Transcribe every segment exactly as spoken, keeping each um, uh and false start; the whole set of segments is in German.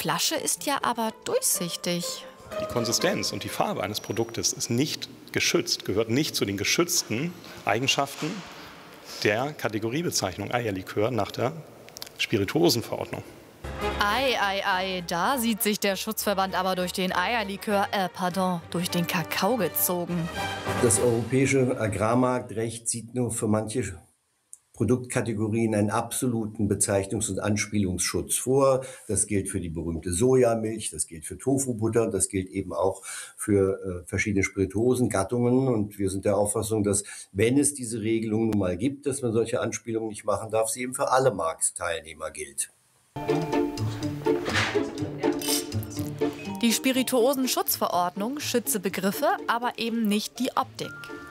Flasche ist ja aber durchsichtig. Die Konsistenz und die Farbe eines Produktes ist nicht geschützt, gehört nicht zu den geschützten Eigenschaften der Kategoriebezeichnung Eierlikör nach der Spirituosenverordnung. Ei, ei, ei, da sieht sich der Schutzverband aber durch den Eierlikör, äh, pardon, durch den Kakao gezogen. Das europäische Agrarmarktrecht sieht nur für manche Produktkategorien einen absoluten Bezeichnungs- und Anspielungsschutz vor. Das gilt für die berühmte Sojamilch, das gilt für Tofubutter, das gilt eben auch für äh, verschiedene Spirituosengattungen. Und wir sind der Auffassung, dass, wenn es diese Regelung nun mal gibt, dass man solche Anspielungen nicht machen darf, sie eben für alle Marktteilnehmer gilt. Die Spirituosenschutzverordnung schütze Begriffe, aber eben nicht die Optik.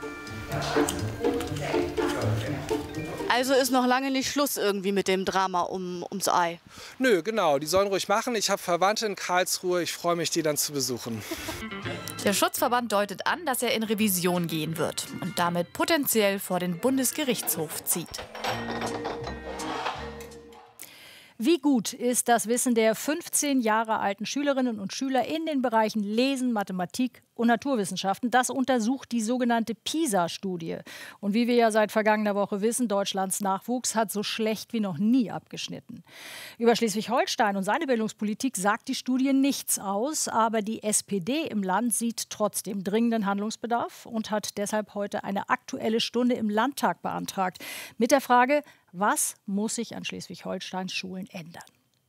Also ist noch lange nicht Schluss irgendwie mit dem Drama um, ums Ei? Nö, genau. Die sollen ruhig machen. Ich habe Verwandte in Karlsruhe. Ich freue mich, die dann zu besuchen. Der Schutzverband deutet an, dass er in Revision gehen wird und damit potenziell vor den Bundesgerichtshof zieht. Wie gut ist das Wissen der fünfzehn Jahre alten Schülerinnen und Schüler in den Bereichen Lesen, Mathematik und Naturwissenschaften? Das untersucht die sogenannte PISA-Studie. Und wie wir ja seit vergangener Woche wissen, Deutschlands Nachwuchs hat so schlecht wie noch nie abgeschnitten. Über Schleswig-Holstein und seine Bildungspolitik sagt die Studie nichts aus. Aber die S P D im Land sieht trotzdem dringenden Handlungsbedarf und hat deshalb heute eine Aktuelle Stunde im Landtag beantragt. Mit der Frage: Was muss sich an Schleswig-Holsteins Schulen ändern?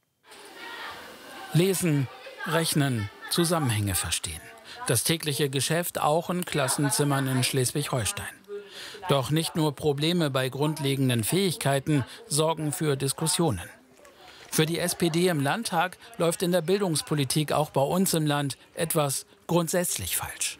Lesen, rechnen, Zusammenhänge verstehen. Das tägliche Geschäft auch in Klassenzimmern in Schleswig-Holstein. Doch nicht nur Probleme bei grundlegenden Fähigkeiten sorgen für Diskussionen. Für die S P D im Landtag läuft in der Bildungspolitik auch bei uns im Land etwas grundsätzlich falsch.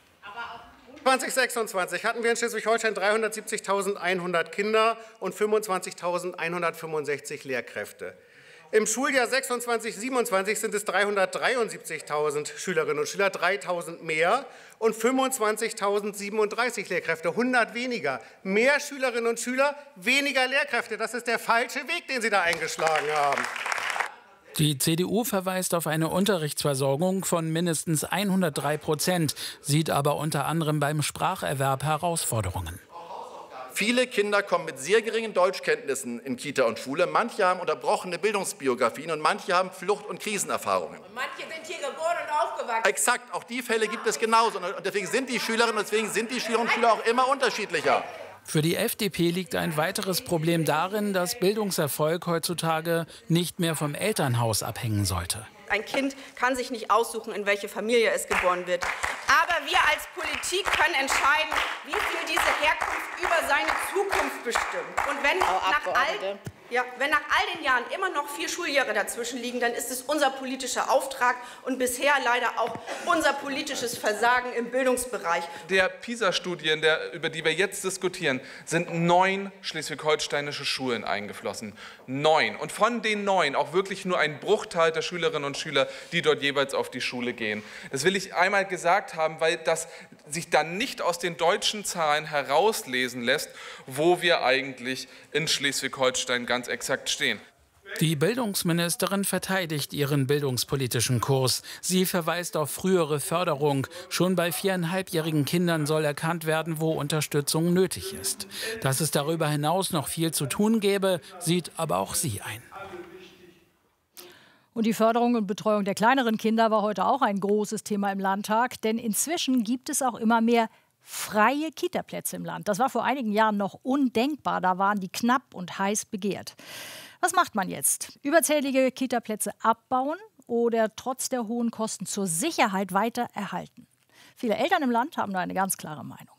zweitausendsechsundzwanzig hatten wir in Schleswig-Holstein dreihundertsiebzigtausendeinhundert Kinder und fünfundzwanzigtausendeinhundertfünfundsechzig Lehrkräfte. Im Schuljahr sechsundzwanzig siebenundzwanzig sind es dreihundertdreiundsiebzigtausend Schülerinnen und Schüler, dreitausend mehr und fünfundzwanzigtausendsiebenunddreißig Lehrkräfte, hundert weniger. Mehr Schülerinnen und Schüler, weniger Lehrkräfte. Das ist der falsche Weg, den Sie da eingeschlagen haben. Die C D U verweist auf eine Unterrichtsversorgung von mindestens hundertdrei Prozent, sieht aber unter anderem beim Spracherwerb Herausforderungen. Viele Kinder kommen mit sehr geringen Deutschkenntnissen in Kita und Schule. Manche haben unterbrochene Bildungsbiografien und manche haben Flucht- und Krisenerfahrungen. Und manche sind hier geboren und aufgewachsen. Exakt, auch die Fälle gibt es genauso. Und deswegen sind die Schülerinnen und deswegen sind die Schülerinnen und Schüler auch immer unterschiedlicher. Für die F D P liegt ein weiteres Problem darin, dass Bildungserfolg heutzutage nicht mehr vom Elternhaus abhängen sollte. Ein Kind kann sich nicht aussuchen, in welche Familie es geboren wird. Aber wir als Politik können entscheiden, wie viel diese Herkunft über seine Zukunft bestimmt. Und wenn nach all, ja, wenn nach all den Jahren immer noch vier Schuljahre dazwischen liegen, dann ist es unser politischer Auftrag und bisher leider auch unser politisches Versagen im Bildungsbereich. Der PISA-Studien, über die wir jetzt diskutieren, sind neun schleswig-holsteinische Schulen eingeflossen. Neun. Und von den neun auch wirklich nur ein Bruchteil der Schülerinnen und Schüler, die dort jeweils auf die Schule gehen. Das will ich einmal gesagt haben, weil das sich dann nicht aus den deutschen Zahlen herauslesen lässt, wo wir eigentlich in Schleswig-Holstein ganz exakt stehen. Die Bildungsministerin verteidigt ihren bildungspolitischen Kurs. Sie verweist auf frühere Förderung. Schon bei viereinhalbjährigen Kindern soll erkannt werden, wo Unterstützung nötig ist. Dass es darüber hinaus noch viel zu tun gäbe, sieht aber auch sie ein. Und die Förderung und Betreuung der kleineren Kinder war heute auch ein großes Thema im Landtag. Denn inzwischen gibt es auch immer mehr freie Kitaplätze im Land. Das war vor einigen Jahren noch undenkbar. Da waren die knapp und heiß begehrt. Was macht man jetzt? Überzählige Kitaplätze abbauen oder trotz der hohen Kosten zur Sicherheit weiter erhalten? Viele Eltern im Land haben da eine ganz klare Meinung.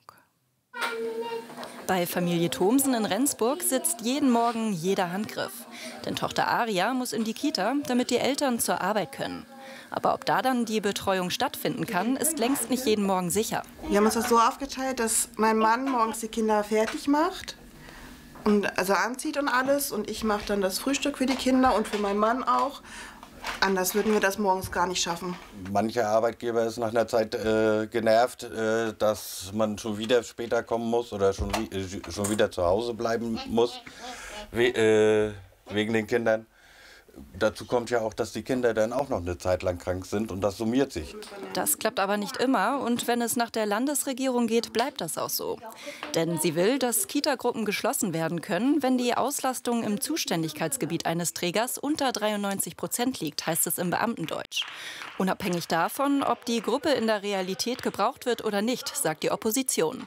Bei Familie Thomsen in Rendsburg sitzt jeden Morgen jeder Handgriff. Denn Tochter Aria muss in die Kita, damit die Eltern zur Arbeit können. Aber ob da dann die Betreuung stattfinden kann, ist längst nicht jeden Morgen sicher. Wir haben uns das so aufgeteilt, dass mein Mann morgens die Kinder fertig macht, und also anzieht und alles. Und ich mache dann das Frühstück für die Kinder und für meinen Mann auch. Anders würden wir das morgens gar nicht schaffen. Mancher Arbeitgeber ist nach einer Zeit äh, genervt, äh, dass man schon wieder später kommen muss oder schon, äh, schon wieder zu Hause bleiben muss, we äh, wegen den Kindern. Dazu kommt ja auch, dass die Kinder dann auch noch eine Zeit lang krank sind und das summiert sich. Das klappt aber nicht immer und wenn es nach der Landesregierung geht, bleibt das auch so. Denn sie will, dass Kitagruppen geschlossen werden können, wenn die Auslastung im Zuständigkeitsgebiet eines Trägers unter dreiundneunzig Prozent liegt, heißt es im Beamtendeutsch. Unabhängig davon, ob die Gruppe in der Realität gebraucht wird oder nicht, sagt die Opposition.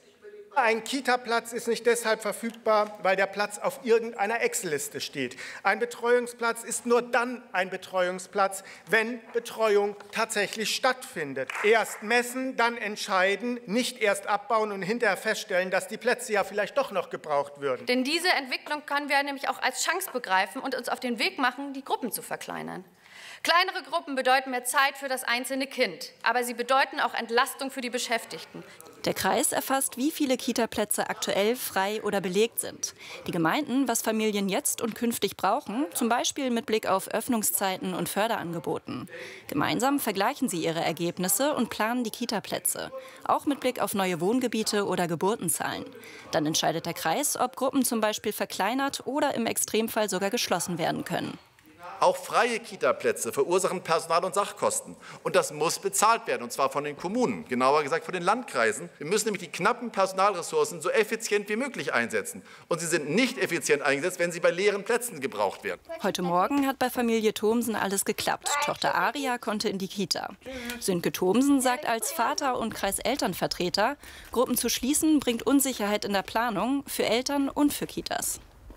Ein Kita-Platz ist nicht deshalb verfügbar, weil der Platz auf irgendeiner Excel-Liste steht. Ein Betreuungsplatz ist nur dann ein Betreuungsplatz, wenn Betreuung tatsächlich stattfindet. Erst messen, dann entscheiden, nicht erst abbauen und hinterher feststellen, dass die Plätze ja vielleicht doch noch gebraucht würden. Denn diese Entwicklung können wir nämlich auch als Chance begreifen und uns auf den Weg machen, die Gruppen zu verkleinern. Kleinere Gruppen bedeuten mehr Zeit für das einzelne Kind, aber sie bedeuten auch Entlastung für die Beschäftigten. Der Kreis erfasst, wie viele Kita-Plätze aktuell frei oder belegt sind. Die Gemeinden, was Familien jetzt und künftig brauchen, zum Beispiel mit Blick auf Öffnungszeiten und Förderangeboten. Gemeinsam vergleichen sie ihre Ergebnisse und planen die Kita-Plätze, auch mit Blick auf neue Wohngebiete oder Geburtenzahlen. Dann entscheidet der Kreis, ob Gruppen zum Beispiel verkleinert oder im Extremfall sogar geschlossen werden können. Auch freie Kita-Plätze verursachen Personal- und Sachkosten. Und das muss bezahlt werden, und zwar von den Kommunen, genauer gesagt von den Landkreisen. Wir müssen nämlich die knappen Personalressourcen so effizient wie möglich einsetzen. Und sie sind nicht effizient eingesetzt, wenn sie bei leeren Plätzen gebraucht werden. Heute Morgen hat bei Familie Thomsen alles geklappt. Tochter Aria konnte in die Kita. Sönke Thomsen sagt als Vater und Kreiselternvertreter, Gruppen zu schließen bringt Unsicherheit in der Planung für Eltern und für Kitas.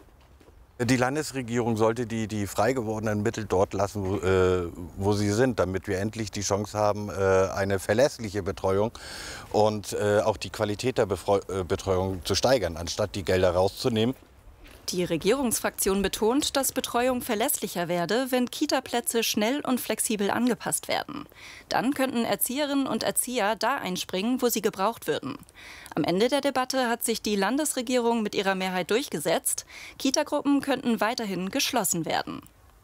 Die Landesregierung sollte die, die frei gewordenen Mittel dort lassen, wo, äh, wo sie sind, damit wir endlich die Chance haben, äh, eine verlässliche Betreuung und äh, auch die Qualität der Befreu äh, Betreuung zu steigern, anstatt die Gelder rauszunehmen. Die Regierungsfraktion betont, dass Betreuung verlässlicher werde, wenn Kita-Plätze schnell und flexibel angepasst werden. Dann könnten Erzieherinnen und Erzieher da einspringen, wo sie gebraucht würden. Am Ende der Debatte hat sich die Landesregierung mit ihrer Mehrheit durchgesetzt. Kitagruppen könnten weiterhin geschlossen werden.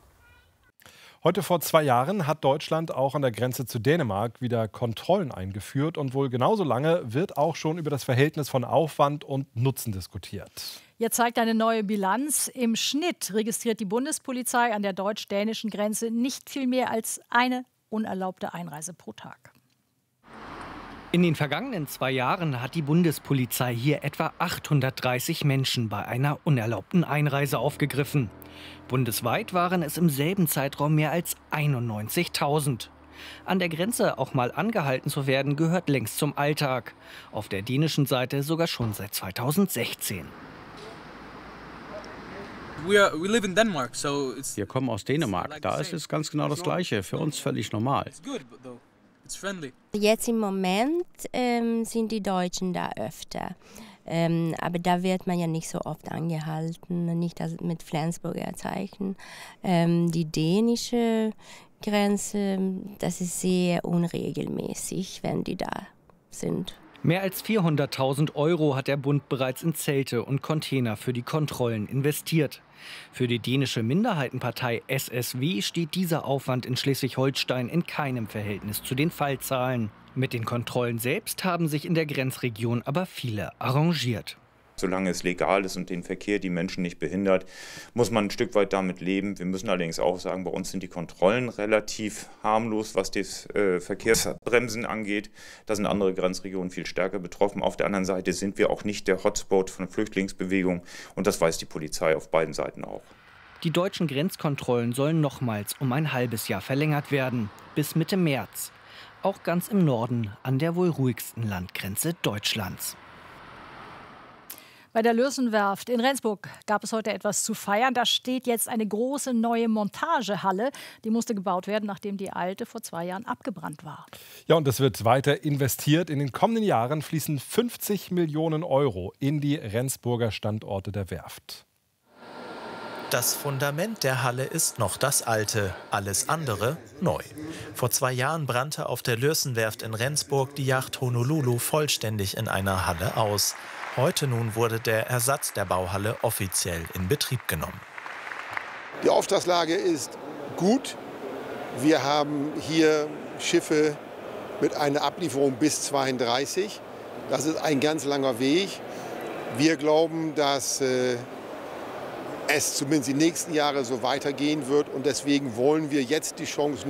Heute vor zwei Jahren hat Deutschland auch an der Grenze zu Dänemark wieder Kontrollen eingeführt. Und wohl genauso lange wird auch schon über das Verhältnis von Aufwand und Nutzen diskutiert. Jetzt zeigt eine neue Bilanz. Im Schnitt registriert die Bundespolizei an der deutsch-dänischen Grenze nicht viel mehr als eine unerlaubte Einreise pro Tag. In den vergangenen zwei Jahren hat die Bundespolizei hier etwa achthundertdreißig Menschen bei einer unerlaubten Einreise aufgegriffen. Bundesweit waren es im selben Zeitraum mehr als einundneunzigtausend. An der Grenze auch mal angehalten zu werden, gehört längst zum Alltag. Auf der dänischen Seite sogar schon seit zweitausendsechzehn. Wir kommen aus Dänemark. Da ist es ganz genau das Gleiche. Für uns völlig normal. Jetzt im Moment ähm, sind die Deutschen da öfter. Ähm, aber da wird man ja nicht so oft angehalten, nicht das mit Flensburger Zeichen. Ähm, die dänische Grenze, das ist sehr unregelmäßig, wenn die da sind. Mehr als vierhunderttausend Euro hat der Bund bereits in Zelte und Container für die Kontrollen investiert. Für die dänische Minderheitenpartei S S W steht dieser Aufwand in Schleswig-Holstein in keinem Verhältnis zu den Fallzahlen. Mit den Kontrollen selbst haben sich in der Grenzregion aber viele arrangiert. Solange es legal ist und den Verkehr die Menschen nicht behindert, muss man ein Stück weit damit leben. Wir müssen allerdings auch sagen, bei uns sind die Kontrollen relativ harmlos, was das äh, Verkehrsbremsen angeht. Da sind andere Grenzregionen viel stärker betroffen. Auf der anderen Seite sind wir auch nicht der Hotspot von Flüchtlingsbewegung und das weiß die Polizei auf beiden Seiten auch. Die deutschen Grenzkontrollen sollen nochmals um ein halbes Jahr verlängert werden, bis Mitte März. Auch ganz im Norden, an der wohl ruhigsten Landgrenze Deutschlands. Bei der Lürsenwerft in Rendsburg gab es heute etwas zu feiern. Da steht jetzt eine große neue Montagehalle. Die musste gebaut werden, nachdem die alte vor zwei Jahren abgebrannt war. Ja, und es wird weiter investiert. In den kommenden Jahren fließen fünfzig Millionen Euro in die Rendsburger Standorte der Werft. Das Fundament der Halle ist noch das alte, alles andere neu. Vor zwei Jahren brannte auf der Lürsenwerft in Rendsburg die Yacht Honolulu vollständig in einer Halle aus. Heute nun wurde der Ersatz der Bauhalle offiziell in Betrieb genommen. Die Auftragslage ist gut. Wir haben hier Schiffe mit einer Ablieferung bis zweiunddreißig. Das ist ein ganz langer Weg. Wir glauben, dass äh, es zumindest die nächsten Jahre so weitergehen wird. Und deswegen wollen wir jetzt die Chance